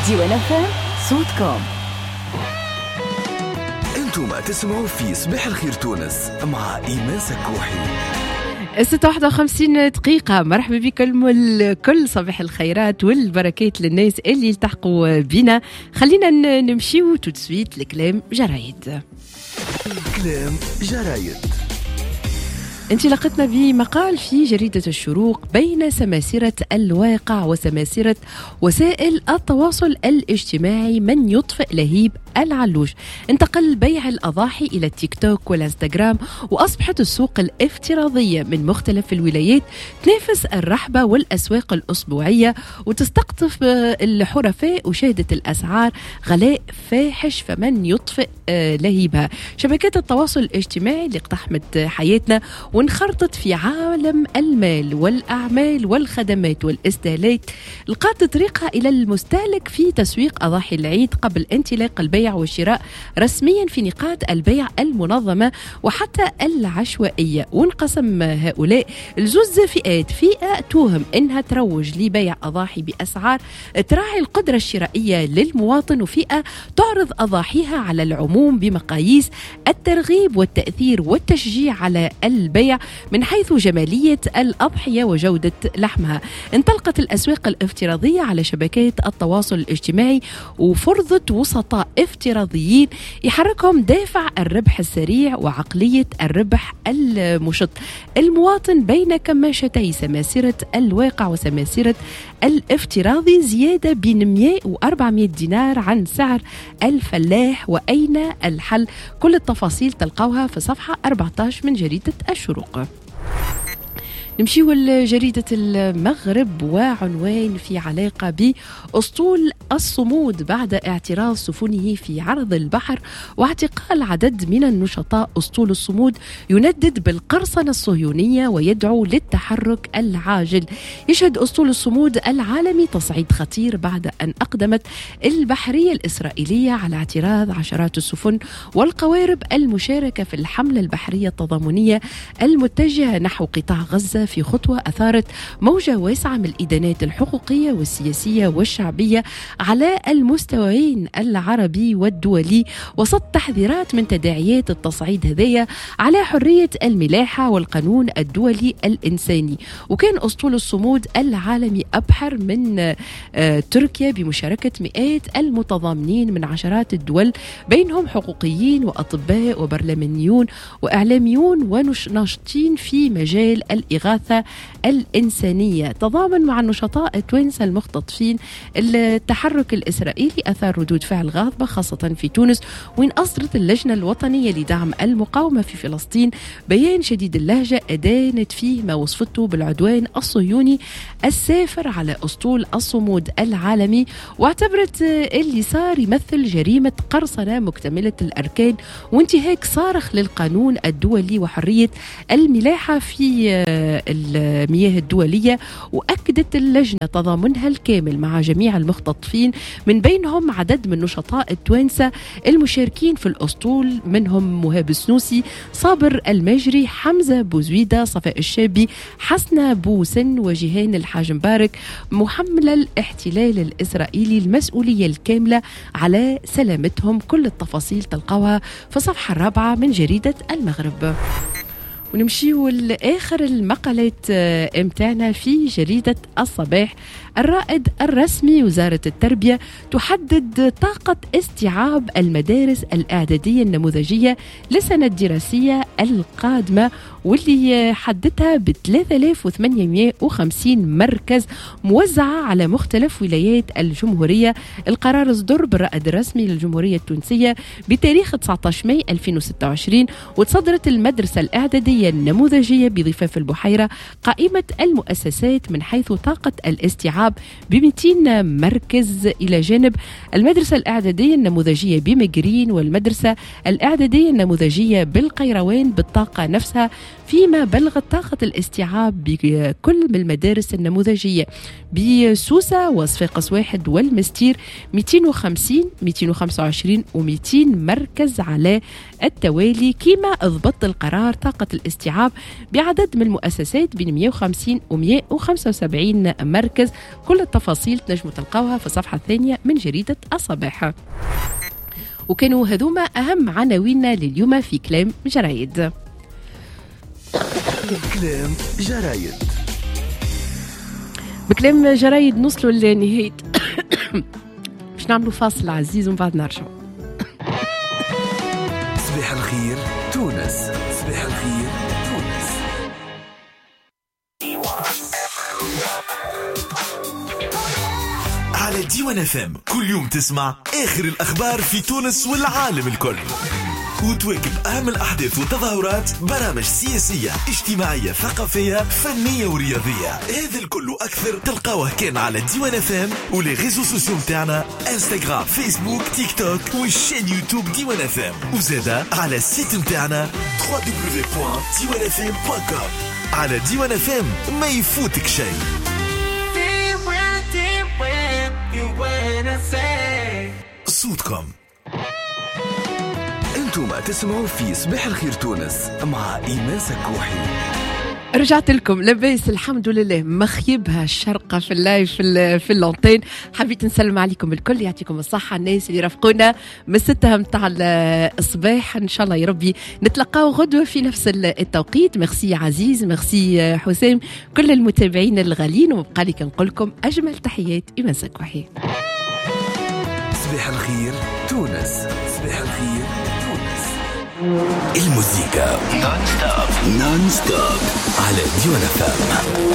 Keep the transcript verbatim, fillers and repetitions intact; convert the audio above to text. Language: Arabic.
ديوان فام صوتكم. انتم تسمعوا في صباح الخير تونس مع إيمان سكوحي. ستة واحد وخمسين دقيقة. مرحبا بكم الكل، صباح الخيرات والبركات للناس اللي التحقوا بنا. خلينا نمشيو تسويت لكلام جرايد. كلام جرايد. انطلقتنا بمقال في جريدة الشروق بين سماسرة الواقع وسماسرة وسائل التواصل الاجتماعي من يطفئ لهيب العلوش. انتقل بيع الأضاحي إلى التيك توك والانستغرام، وأصبحت السوق الافتراضية من مختلف الولايات تنافس الرحبة والأسواق الأسبوعية وتستقطف الحرفاء، وشهدت الأسعار غلاء فاحش فمن يطفئ لهيبها. شبكات التواصل الاجتماعي اللي اقتحمت حياتنا وانخرطت في عالم المال والأعمال والخدمات والاستهلاك لقات طريقها إلى المستهلك في تسويق أضاحي العيد قبل انطلاق البيع والشراء رسميا في نقاط البيع المنظمة وحتى العشوائية. وانقسم هؤلاء لزوز فئات: فئة توهم إنها تروج لبيع أضاحي بأسعار تراعي القدرة الشرائية للمواطن، وفئة تعرض أضاحيها على العموم بمقاييس الترغيب والتأثير والتشجيع على البيع من حيث جمالية الأضحية وجودة لحمها. انطلقت الأسواق الافتراضية على شبكات التواصل الاجتماعي وفرضت وسطاء افتراضيين يحركهم دافع الربح السريع وعقلية الربح المشط. المواطن بين كماشتي سماسرة الواقع وسماسرة الافتراضي زيادة بين مئة وأربعمئة دينار عن سعر الفلاح. وأين الحل؟ كل التفاصيل تلقوها في صفحة أربعة عشر من جريدة الشروق. نمشيو لجريدة المغرب وعنوان في علاقة بأسطول الصمود بعد اعتراض سفنه في عرض البحر واعتقال عدد من النشطاء. أسطول الصمود يندد بالقرصنة الصهيونية ويدعو للتحرك العاجل. يشهد أسطول الصمود العالمي تصعيد خطير بعد أن أقدمت البحرية الإسرائيلية على اعتراض عشرات السفن والقوارب المشاركة في الحملة البحرية التضامنية المتجهة نحو قطاع غزة، في خطوة أثارت موجة واسعة من الإدانات الحقوقية والسياسية والشعبية على المستويين العربي والدولي، وسط تحذيرات من تداعيات التصعيد هذية على حرية الملاحة والقانون الدولي الإنساني. وكان أسطول الصمود العالمي أبحر من تركيا بمشاركة مئات المتضامنين من عشرات الدول، بينهم حقوقيين وأطباء وبرلمانيون وإعلاميون وناشطين في مجال الإغاثة الإنسانية. تضامن مع النشطاء التوانسة المختطفين. التحرك الإسرائيلي أثار ردود فعل غاضبة خاصة في تونس، وين أصدرت اللجنة الوطنية لدعم المقاومة في فلسطين بيان شديد اللهجة أدانت فيه ما وصفته بالعدوان الصهيوني السافر على أسطول الصمود العالمي، واعتبرت اللي صار يمثل جريمة قرصنة مكتملة الأركان وانتهاك صارخ للقانون الدولي وحرية الملاحة في المياه الدولية. وأكدت اللجنة تضامنها الكامل مع جميع المختطفين، من بينهم عدد من نشطاء التوانسة المشاركين في الأسطول، منهم مهاب السنوسي، صابر المجري، حمزة بوزويدة، صفاء الشابي، حسنة بوسن، وجيهان الحاج مبارك، محمل الاحتلال الإسرائيلي المسؤولية الكاملة على سلامتهم. كل التفاصيل تلقوها في صفحة الرابعة من جريدة المغرب. ونمشيو لآخر المقالات امتعنا في جريدة الصباح. الرائد الرسمي وزارة التربية تحدد طاقة استيعاب المدارس الإعدادية النموذجية لسنة الدراسية القادمة، واللي حددها ب ثلاثة آلاف وثمانمئة وخمسين مركز موزعة على مختلف ولايات الجمهورية. القرار صدر بالرائد الرسمي للجمهورية التونسية بتاريخ تسعة عشر ماي ألفين وستة وعشرين، وتصدرت المدرسة الإعدادية النموذجية بضفاف البحيرة قائمة المؤسسات من حيث طاقة الاستيعاب ب مئتين مركز، إلى جانب المدرسة الإعدادية النموذجية بمجرين والمدرسة الإعدادية النموذجية بالقيروان بالطاقة نفسها فيما بلغت طاقة الاستيعاب بكل من المدارس النموذجية بسوسة وصفاقس واحد والمستير مئتين وخمسين مئتين وخمسة وعشرين ومئتين مركز على التوالي. كما أضبط القرار طاقة الاستيعاب بعدد من المؤسسات بين مئة وخمسين و مئة وخمسة وسبعين مركز. كل التفاصيل تنجموا تلقاوها في الصفحة الثانية من جريدة الصباح. وكانوا هذوما أهم عناويننا لليوم في كلام جرايد. كلام جرايد. بكلام جرايد نوصلوا لنهاية باش نعملوا فاصل عزيز ومن بعد نرجعوا. صباح الخير تونس. صباح الخير تونس. على ديوان اف ام كل يوم تسمع اخر الاخبار في تونس والعالم الكل، وتواكب اهم الاحداث والتظاهرات، برامج سياسيه اجتماعيه ثقافيه فنيه ورياضيه. هذا الكل واكثر تلقاوه كان على ديوان اف ام ولي ريزو سوسيو متاعنا انستغرام فيسبوك تيك توك والشين يوتيوب ديوان اف ام، وزادا على السيت متاعنا دبليو دبليو دبليو بوان ديوان اف ام بوان كوم. على ديوان اف ام ما يفوتك شيء. صوتكم انتم تسمعوا في صباح الخير تونس مع إيمان سكوحي. رجعت لكم لاباس الحمد لله، مخيبها الشرقة في اللايف في, في اللونتين. حبيت نسلم عليكم الكل، يعطيكم الصحة الناس اللي رافقونا من ستة متاع الصباح. ان شاء الله يا ربي نتلقاو غدوة في نفس التوقيت. ميرسي عزيز، ميرسي حسام، كل المتابعين الغاليين. وبقى لي كنقول لكم اجمل تحيات إيمان سكوحي. صباح الخير تونس. صباح الخير تونس. الموسيقى نون ستوب نون ستوب على ديوان اف ام.